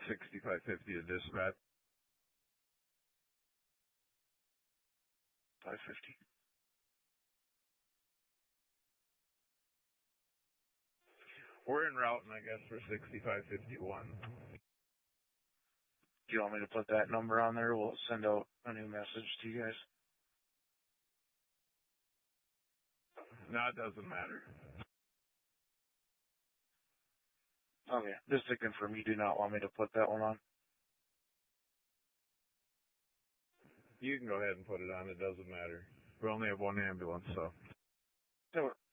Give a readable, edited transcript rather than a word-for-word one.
6550 to dispatch. 550. We're en route, and I guess for 6551. Do you want me to put that number on there? We'll send out a new message to you guys. No, it doesn't matter. Okay, just to confirm, you do not want me to put that one on? You can go ahead and put it on. It doesn't matter. We only have one ambulance, so. So